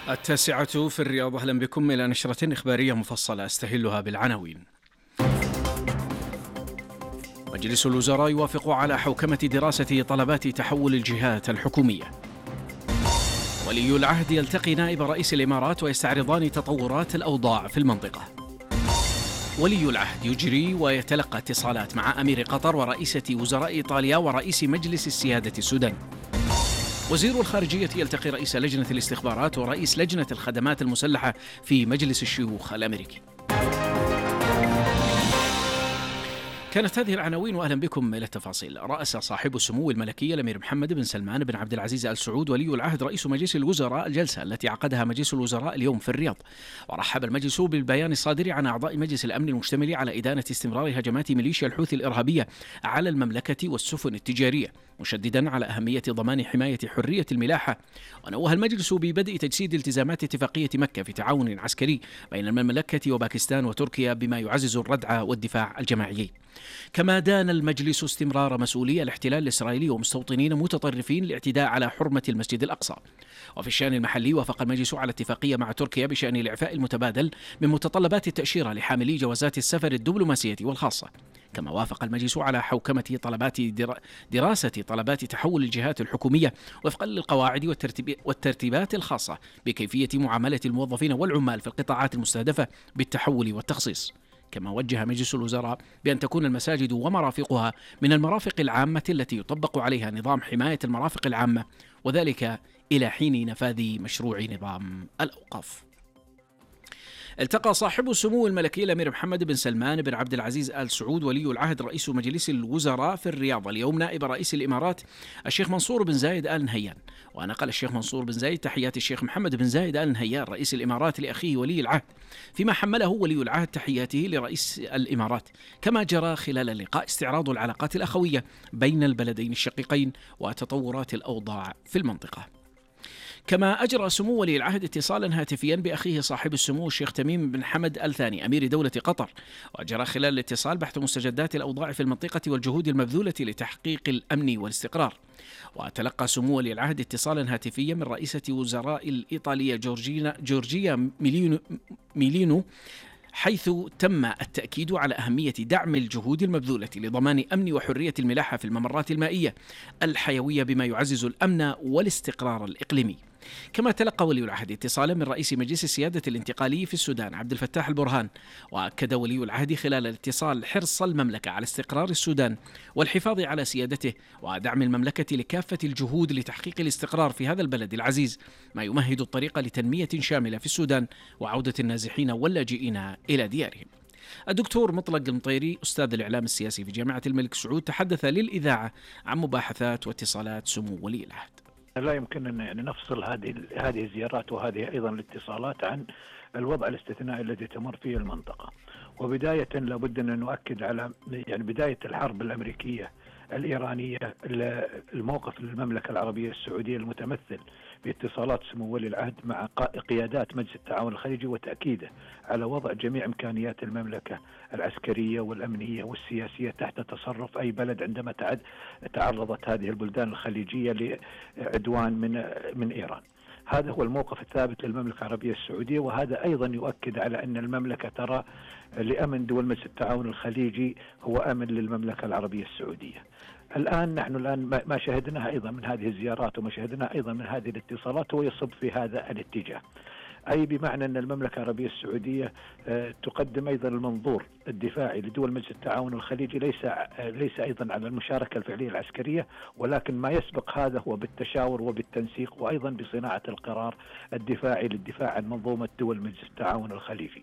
التاسعة في الرياض. أهلا بكم إلى نشرة إخبارية مفصلة أستهلها بالعناوين. مجلس الوزراء يوافق على حوكمة دراسة طلبات تحول الجهات الحكومية. ولي العهد يلتقي نائب رئيس الإمارات ويستعرضان تطورات الأوضاع في المنطقة. ولي العهد يجري ويتلقى اتصالات مع أمير قطر ورئيسة وزراء إيطاليا ورئيس مجلس السيادة السودان. وزير الخارجية يلتقي رئيس لجنة الاستخبارات ورئيس لجنة الخدمات المسلحة في مجلس الشيوخ الأمريكي. كانت هذه العناوين وأهلا بكم إلى التفاصيل. رأس صاحب السمو الملكي الأمير محمد بن سلمان بن عبد العزيز آل سعود ولي العهد رئيس مجلس الوزراء الجلسة التي عقدها مجلس الوزراء اليوم في الرياض. ورحب المجلس بالبيان الصادر عن أعضاء مجلس الأمن المشتمل على إدانة استمرار هجمات ميليشيا الحوثي الإرهابية على المملكة والسفن التجارية، مشددا على أهمية ضمان حماية حرية الملاحة. ونوه المجلس ببدء تجسيد التزامات اتفاقية مكة في تعاون عسكري بين المملكة وباكستان وتركيا بما يعزز الردع والدفاع الجماعيين. كما دان المجلس استمرار مسؤولي الاحتلال الإسرائيلي ومستوطنين متطرفين لاعتداء على حرمة المسجد الأقصى. وفي الشأن المحلي وافق المجلس على اتفاقية مع تركيا بشأن الإعفاء المتبادل من متطلبات التأشيرة لحاملي جوازات السفر الدبلوماسية والخاصة. كما وافق المجلس على حوكمة دراسة طلبات تحول الجهات الحكومية وفقا للقواعد والترتيبات الخاصة بكيفية معاملة الموظفين والعمال في القطاعات المستهدفة بالتحول والتخصيص. كما وجه مجلس الوزراء بأن تكون المساجد ومرافقها من المرافق العامة التي يطبق عليها نظام حماية المرافق العامة، وذلك إلى حين نفاذ مشروع نظام الأوقاف. التقى صاحب السمو الملكي الأمير محمد بن سلمان بن عبد العزيز آل سعود ولي العهد رئيس مجلس الوزراء في الرياض اليوم نائب رئيس الإمارات الشيخ منصور بن زايد آل نهيان. ونقل الشيخ منصور بن زايد تحيات الشيخ محمد بن زايد آل نهيان رئيس الإمارات لأخيه ولي العهد، فيما حمله ولي العهد تحياته لرئيس الإمارات. كما جرى خلال اللقاء استعراض العلاقات الأخوية بين البلدين الشقيقين وتطورات الأوضاع في المنطقة. كما أجرى سمو ولي العهد اتصالا هاتفيا بأخيه صاحب السمو الشيخ تميم بن حمد آل ثاني أمير دولة قطر، وجرى خلال الاتصال بحث مستجدات الأوضاع في المنطقة والجهود المبذولة لتحقيق الأمن والاستقرار. وتلقى سمو ولي العهد اتصالا هاتفيا من رئيسة وزراء الإيطالية جورجيا ميلينو، حيث تم التأكيد على أهمية دعم الجهود المبذولة لضمان أمن وحرية الملاحة في الممرات المائية الحيوية بما يعزز الأمن والاستقرار الإقليمي. كما تلقى ولي العهد اتصالا من رئيس مجلس السيادة الانتقالي في السودان عبد الفتاح البرهان، وأكد ولي العهد خلال الاتصال حرص المملكة على استقرار السودان والحفاظ على سيادته ودعم المملكة لكافة الجهود لتحقيق الاستقرار في هذا البلد العزيز، ما يمهد الطريق لتنمية شاملة في السودان وعودة النازحين واللاجئين إلى ديارهم. الدكتور مطلق المطيري أستاذ الإعلام السياسي في جامعة الملك سعود تحدث للإذاعة عن مباحثات واتصالات سمو ولي العهد. لا يمكن أن نفصل هذه الزيارات وهذه أيضا الاتصالات عن الوضع الاستثنائي الذي تمر فيه المنطقة. وبداية لابد أن نؤكد على بداية الحرب الأمريكية الإيرانية الموقف للمملكة العربية السعودية المتمثل باتصالات سمو ولي العهد مع قيادات مجلس التعاون الخليجي وتأكيده على وضع جميع إمكانيات المملكة العسكرية والأمنية والسياسية تحت تصرف أي بلد عندما تعرضت هذه البلدان الخليجية لعدوان من إيران. هذا هو الموقف الثابت للمملكة العربية السعودية، وهذا أيضا يؤكد على أن المملكة ترى لأمن دول مجلس التعاون الخليجي هو أمن للمملكة العربية السعودية. نحن الآن ما شاهدناه أيضا من هذه الزيارات وما شاهدناه أيضا من هذه الاتصالات هو يصب في هذا الاتجاه، أي بمعنى أن المملكة العربية السعودية تقدم أيضا المنظور الدفاعي لدول مجلس التعاون الخليجي ليس أيضا على المشاركة الفعلية العسكرية، ولكن ما يسبق هذا هو بالتشاور وبالتنسيق وأيضا بصناعة القرار الدفاعي للدفاع عن منظومة دول مجلس التعاون الخليجي.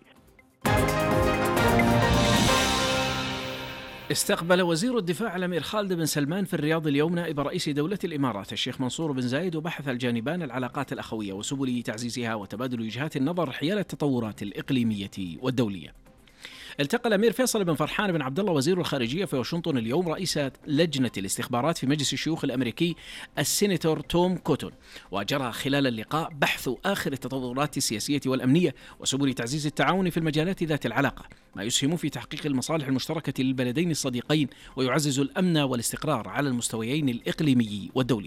استقبل وزير الدفاع الأمير خالد بن سلمان في الرياض اليوم نائب رئيس دولة الإمارات الشيخ منصور بن زايد، وبحث الجانبان العلاقات الأخوية وسبل تعزيزها وتبادل وجهات النظر حيال التطورات الإقليمية والدولية. التقى الأمير فيصل بن فرحان بن عبد الله وزير الخارجية في واشنطن اليوم رئيس لجنة الاستخبارات في مجلس الشيوخ الأمريكي السيناتور توم كوتون، وجرى خلال اللقاء بحث آخر التطورات السياسية والأمنية وسبل تعزيز التعاون في المجالات ذات العلاقة، ما يسهم في تحقيق المصالح المشتركة للبلدين الصديقين ويعزز الأمن والاستقرار على المستويين الإقليمي والدولي.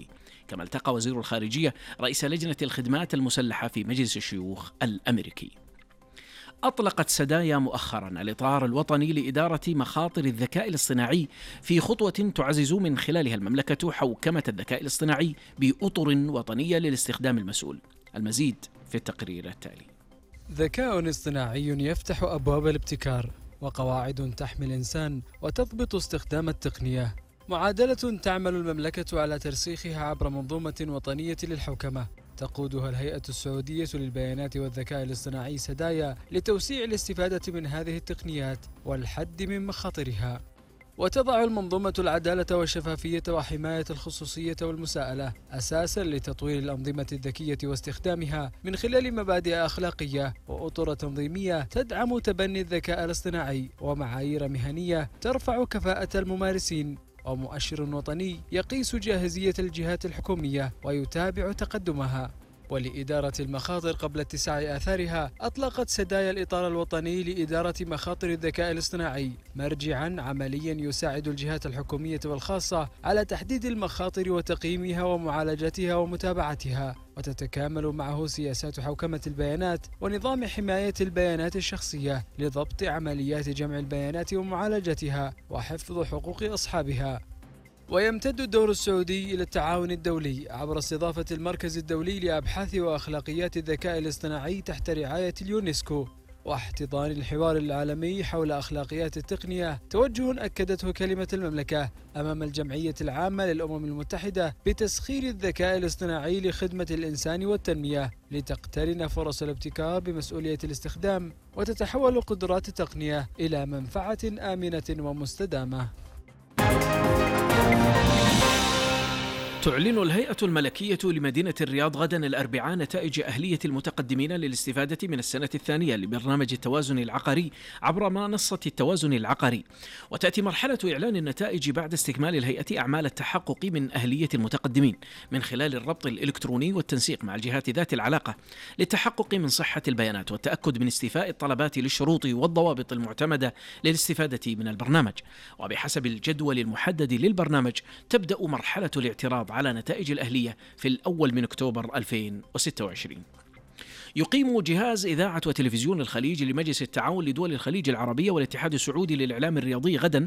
كما التقى وزير الخارجية رئيس لجنة الخدمات المسلحة في مجلس الشيوخ الأمريكي. أطلقت سدايا مؤخرا الإطار الوطني لإدارة مخاطر الذكاء الاصطناعي في خطوة تعزز من خلالها المملكة حوكمة الذكاء الاصطناعي بأطر وطنية للاستخدام المسؤول. المزيد في التقرير التالي. ذكاء اصطناعي يفتح أبواب الابتكار وقواعد تحمي الإنسان وتضبط استخدام التقنية. معادلة تعمل المملكة على ترسيخها عبر منظومة وطنية للحوكمة تقودها الهيئة السعودية للبيانات والذكاء الاصطناعي سدايا لتوسيع الاستفادة من هذه التقنيات والحد من مخاطرها. وتضع المنظومة العدالة والشفافية وحماية الخصوصية والمساءلة أساساً لتطوير الأنظمة الذكية واستخدامها من خلال مبادئ أخلاقية وأطر تنظيمية تدعم تبني الذكاء الاصطناعي ومعايير مهنية ترفع كفاءة الممارسين، ومؤشر وطني يقيس جاهزية الجهات الحكومية ويتابع تقدمها. ولإدارة المخاطر قبل اتساع آثارها أطلقت سدايا الإطار الوطني لإدارة مخاطر الذكاء الاصطناعي مرجعاً عملياً يساعد الجهات الحكومية والخاصة على تحديد المخاطر وتقييمها ومعالجتها ومتابعتها، وتتكامل معه سياسات حوكمة البيانات ونظام حماية البيانات الشخصية لضبط عمليات جمع البيانات ومعالجتها وحفظ حقوق أصحابها. ويمتد الدور السعودي إلى التعاون الدولي عبر استضافة المركز الدولي لأبحاث وأخلاقيات الذكاء الاصطناعي تحت رعاية اليونسكو، واحتضان الحوار العالمي حول أخلاقيات التقنية، توجه أكدته كلمة المملكة أمام الجمعية العامة للأمم المتحدة بتسخير الذكاء الاصطناعي لخدمة الإنسان والتنمية لتقترن فرص الابتكار بمسؤولية الاستخدام، وتتحول قدرات التقنية إلى منفعة آمنة ومستدامة. تعلن الهيئة الملكية لمدينة الرياض غدا الأربعاء نتائج أهلية المتقدمين للاستفادة من السنة الثانية لبرنامج التوازن العقاري عبر منصة التوازن العقاري. وتأتي مرحلة إعلان النتائج بعد استكمال الهيئة أعمال التحقق من أهلية المتقدمين من خلال الربط الإلكتروني والتنسيق مع الجهات ذات العلاقة للتحقق من صحة البيانات والتأكد من استيفاء الطلبات للشروط والضوابط المعتمدة للاستفادة من البرنامج. وبحسب الجدول المحدد للبرنامج تبدأ مرحلة الاعتراض على نتائج الأهلية في الأول من أكتوبر 2026. يقيم جهاز إذاعة وتلفزيون الخليج لمجلس التعاون لدول الخليج العربية والاتحاد السعودي للإعلام الرياضي غدا